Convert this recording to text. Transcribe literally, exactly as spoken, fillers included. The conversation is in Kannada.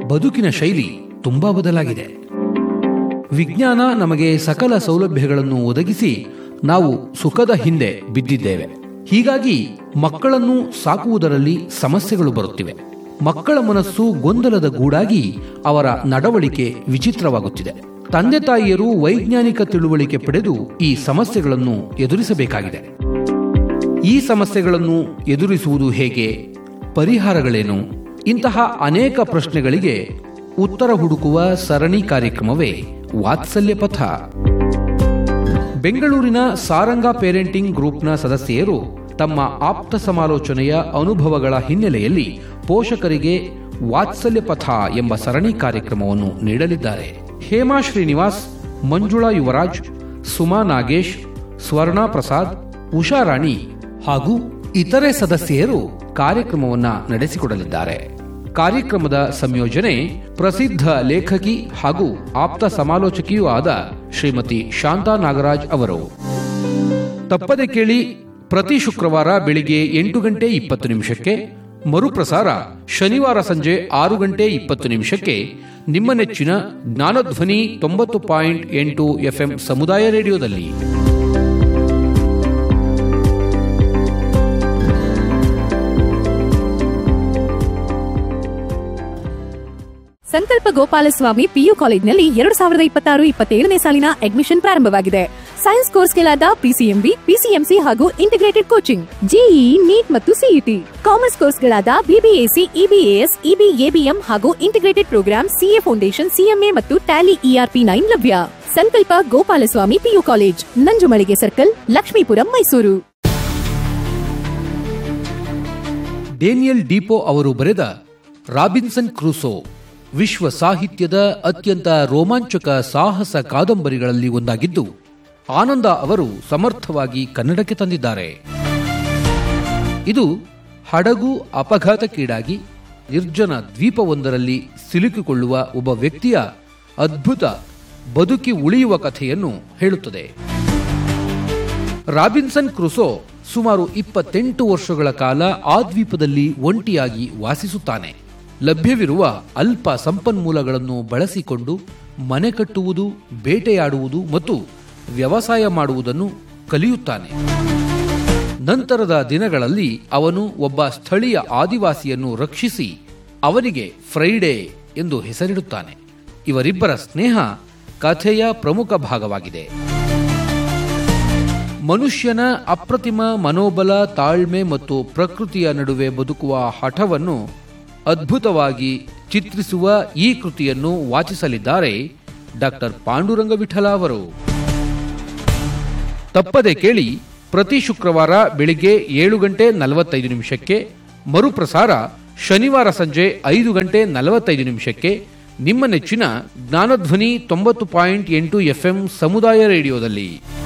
ಬದುಕಿನ ಶೈಲಿ ತುಂಬಾ ಬದಲಾಗಿದೆ. ವಿಜ್ಞಾನ ನಮಗೆ ಸಕಲ ಸೌಲಭ್ಯಗಳನ್ನು ಒದಗಿಸಿ ನಾವು ಸುಖದ ಹಿಂದೆ ಬಿದ್ದಿದ್ದೇವೆ. ಹೀಗಾಗಿ ಮಕ್ಕಳನ್ನು ಸಾಕುವುದರಲ್ಲಿ ಸಮಸ್ಯೆಗಳು ಬರುತ್ತಿವೆ. ಮಕ್ಕಳ ಮನಸ್ಸು ಗೊಂದಲದ ಗೂಡಾಗಿ ಅವರ ನಡವಳಿಕೆ ವಿಚಿತ್ರವಾಗುತ್ತಿದೆ. ತಂದೆ ತಾಯಿಯರು ವೈಜ್ಞಾನಿಕ ತಿಳುವಳಿಕೆ ಪಡೆದು ಈ ಸಮಸ್ಯೆಗಳನ್ನು ಎದುರಿಸಬೇಕಾಗಿದೆ. ಈ ಸಮಸ್ಯೆಗಳನ್ನು ಎದುರಿಸುವುದು ಹೇಗೆ? ಪರಿಹಾರಗಳೇನು? ಇಂತಹ ಅನೇಕ ಪ್ರಶ್ನೆಗಳಿಗೆ ಉತ್ತರ ಹುಡುಕುವ ಸರಣಿ ಕಾರ್ಯಕ್ರಮವೇ ವಾತ್ಸಲ್ಯ ಪಥ. ಬೆಂಗಳೂರಿನ ಸಾರಂಗ ಪೇರೆಂಟಿಂಗ್ ಗ್ರೂಪ್ನ ಸದಸ್ಯೆಯರು ತಮ್ಮ ಆಪ್ತ ಸಮಾಲೋಚನೆಯ ಅನುಭವಗಳ ಹಿನ್ನೆಲೆಯಲ್ಲಿ ಪೋಷಕರಿಗೆ ವಾತ್ಸಲ್ಯ ಪಥ ಎಂಬ ಸರಣಿ ಕಾರ್ಯಕ್ರಮವನ್ನು ನೀಡಲಿದ್ದಾರೆ. ಹೇಮಾ ಶ್ರೀನಿವಾಸ್, ಮಂಜುಳಾ ಯುವರಾಜ್, ಸುಮಾ ನಾಗೇಶ್, ಸ್ವರ್ಣಾ ಪ್ರಸಾದ್, ಉಷಾರಾಣಿ ಹಾಗೂ ಇತರೆ ಸದಸ್ಯೆಯರು ಕಾರ್ಯಕ್ರಮವನ್ನು ನಡೆಸಿಕೊಡಲಿದ್ದಾರೆ. ಕಾರ್ಯಕ್ರಮದ ಸಂಯೋಜನೆ ಪ್ರಸಿದ್ಧ ಲೇಖಕಿ ಹಾಗೂ ಆಪ್ತ ಸಮಾಲೋಚಕಿಯೂ ಆದ ಶ್ರೀಮತಿ ಶಾಂತಾ ನಾಗರಾಜ್ ಅವರು. ತಪ್ಪದೆ ಕೇಳಿ, ಪ್ರತಿ ಶುಕ್ರವಾರ ಬೆಳಿಗ್ಗೆ ಎಂಟು ಗಂಟೆ ಇಪ್ಪತ್ತು ನಿಮಿಷಕ್ಕೆ, ಮರುಪ್ರಸಾರ ಶನಿವಾರ ಸಂಜೆ ಆರು ಗಂಟೆ ಇಪ್ಪತ್ತು ನಿಮಿಷಕ್ಕೆ. ನಿಮ್ಮ ನೆಚ್ಚಿನ ಜ್ಞಾನಧ್ವನಿ ತೊಂಬತ್ತು ಪಾಯಿಂಟ್ ಎಂಟು ಎಫ್ಎಂ ಸಮುದಾಯ ರೇಡಿಯೋದಲ್ಲಿ. ಸಂಕಲ್ಪ ಗೋಪಾಲಸ್ವಾಮಿ ಪಿಯು ಕಾಲೇಜಿನಲ್ಲಿ ಎರಡು ಸಾವಿರದ ಇಪ್ಪತ್ತಾರು ಇಪ್ಪತ್ತೇಳನೇ ಸಾಲಿನ ಅಡ್ಮಿಷನ್ ಪ್ರಾರಂಭವಾಗಿದೆ. ಸೈನ್ಸ್ ಕೋರ್ಸ್ಗಳಾದ ಪಿಸಿಎಂಬಿ, ಪಿಸಿಎಂಸಿ ಹಾಗೂ ಇಂಟಿಗ್ರೇಟೆಡ್ ಕೋಚಿಂಗ್, ಜೆಇಇ, ನೀಟ್ ಮತ್ತು ಸಿಇಟಿ. ಕಾಮರ್ಸ್ ಕೋರ್ಸ್ಗಳಾದ ಬಿಬಿಎಸಿ, ಇಬಿಎಎಸ್, ಇಬಿಎಬಿಎಂ ಹಾಗೂ integrated program CA foundation, CMA ಮತ್ತು ಟ್ಯಾಲಿ ಇಆರ್ಪಿ ನೈನ್ ಲಭ್ಯ. ಸಂಕಲ್ಪ Gopalaswamy PU college, Nanjumalige circle, Lakshmipuram, Mysuru. Daniel depot ಅವರು ಬರೆದ ರಾಬಿನ್ಸನ್ ಕ್ರೂಸೋ ವಿಶ್ವ ಸಾಹಿತ್ಯದ ಅತ್ಯಂತ ರೋಮಾಂಚಕ ಸಾಹಸ ಕಾದಂಬರಿಗಳಲ್ಲಿ ಒಂದಾಗಿದ್ದು, ಆನಂದ ಅವರು ಸಮರ್ಥವಾಗಿ ಕನ್ನಡಕ್ಕೆ ತಂದಿದ್ದಾರೆ. ಇದು ಹಡಗು ಅಪಘಾತಕ್ಕೀಡಾಗಿ ನಿರ್ಜನ ದ್ವೀಪವೊಂದರಲ್ಲಿ ಸಿಲುಕಿಕೊಳ್ಳುವ ಒಬ್ಬ ವ್ಯಕ್ತಿಯ ಅದ್ಭುತ ಬದುಕಿ ಉಳಿಯುವ ಕಥೆಯನ್ನು ಹೇಳುತ್ತದೆ. ರಾಬಿನ್ಸನ್ ಕ್ರುಸೋ ಸುಮಾರು ಇಪ್ಪತ್ತೆಂಟು ವರ್ಷಗಳ ಕಾಲ ಆ ದ್ವೀಪದಲ್ಲಿ ಒಂಟಿಯಾಗಿ ವಾಸಿಸುತ್ತಾನೆ. ಲಭ್ಯವಿರುವ ಅಲ್ಪ ಸಂಪನ್ಮೂಲಗಳನ್ನು ಬಳಸಿಕೊಂಡು ಮನೆ ಕಟ್ಟುವುದು, ಬೇಟೆಯಾಡುವುದು ಮತ್ತು ವ್ಯವಸಾಯ ಮಾಡುವುದನ್ನು ಕಲಿಯುತ್ತಾನೆ. ನಂತರದ ದಿನಗಳಲ್ಲಿ ಅವನು ಒಬ್ಬ ಸ್ಥಳೀಯ ಆದಿವಾಸಿಯನ್ನು ರಕ್ಷಿಸಿ ಅವನಿಗೆ ಫ್ರೈಡೆ ಎಂದು ಹೆಸರಿಡುತ್ತಾನೆ. ಇವರಿಬ್ಬರ ಸ್ನೇಹ ಕಥೆಯ ಪ್ರಮುಖ ಭಾಗವಾಗಿದೆ. ಮನುಷ್ಯನ ಅಪ್ರತಿಮ ಮನೋಬಲ, ತಾಳ್ಮೆ ಮತ್ತು ಪ್ರಕೃತಿಯ ನಡುವೆ ಬದುಕುವ ಹಠವನ್ನು ಅದ್ಭುತವಾಗಿ ಚಿತ್ರಿಸುವ ಈ ಕೃತಿಯನ್ನು ವಾಚಿಸಲಿದ್ದಾರೆ ಡಾಕ್ಟರ್ ಪಾಂಡುರಂಗ ವಿಠಲ ಅವರು. ತಪ್ಪದೆ ಕೇಳಿ, ಪ್ರತಿ ಶುಕ್ರವಾರ ಬೆಳಿಗ್ಗೆ ಏಳು ಗಂಟೆ ನಲವತ್ತೈದು ನಿಮಿಷಕ್ಕೆ, ಮರುಪ್ರಸಾರ ಶನಿವಾರ ಸಂಜೆ ಐದು ಗಂಟೆ ನಲವತ್ತೈದು ನಿಮಿಷಕ್ಕೆ. ನಿಮ್ಮ ನೆಚ್ಚಿನ ಜ್ಞಾನಧ್ವನಿ ತೊಂಬತ್ತು ಪಾಯಿಂಟ್ ಎಂಟು ಎಫ್ಎಂ ಸಮುದಾಯ ರೇಡಿಯೋದಲ್ಲಿ.